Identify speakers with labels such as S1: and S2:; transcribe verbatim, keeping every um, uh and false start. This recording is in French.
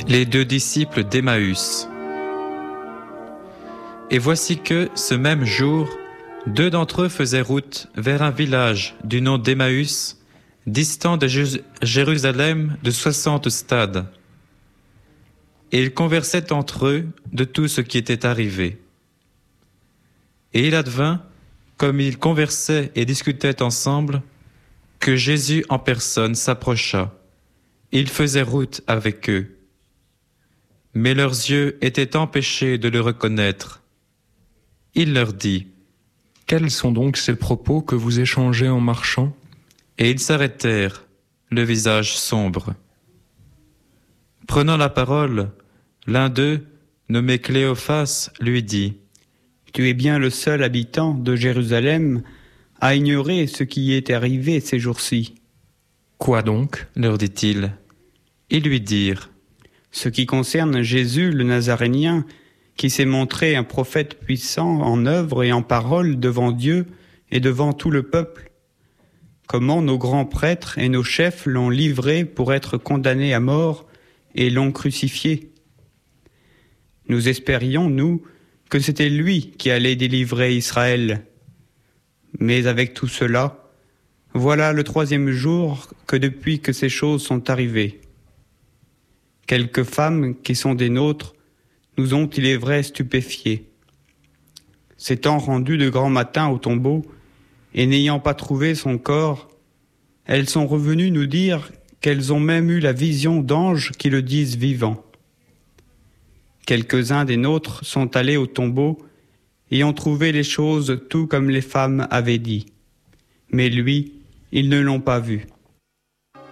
S1: Les deux disciples d'Emmaüs. Et voici que, ce même jour, deux d'entre eux faisaient route vers un village du nom d'Emmaüs, distant de Jé- Jérusalem de soixante stades. Et ils conversaient entre eux de tout ce qui était arrivé. Et il advint, comme ils conversaient et discutaient ensemble, que Jésus en personne s'approcha. Il faisait route avec eux. Mais leurs yeux étaient empêchés de le reconnaître. Il leur dit :
S2: Quels sont donc ces propos que vous échangez en marchant ?
S1: Et ils s'arrêtèrent, le visage sombre. Prenant la parole, l'un d'eux, nommé Cléophas, lui dit :
S3: Tu es bien le seul habitant de Jérusalem à ignorer ce qui y est arrivé ces jours-ci.
S2: Quoi donc ?
S1: leur dit-il. Ils lui dirent :
S3: Ce qui concerne Jésus le Nazarénien, qui s'est montré un prophète puissant en œuvre et en parole devant Dieu et devant tout le peuple. Comment nos grands prêtres et nos chefs l'ont livré pour être condamné à mort et l'ont crucifié. Nous espérions, nous, que c'était lui qui allait délivrer Israël. Mais avec tout cela, voilà le troisième jour que depuis que ces choses sont arrivées. Quelques femmes qui sont des nôtres nous ont, il est vrai, stupéfiés. S'étant rendues de grand matin au tombeau et n'ayant pas trouvé son corps, elles sont revenues nous dire qu'elles ont même eu la vision d'anges qui le disent vivant. Quelques-uns des nôtres sont allés au tombeau et ont trouvé les choses tout comme les femmes avaient dit. Mais lui, ils ne l'ont pas vu.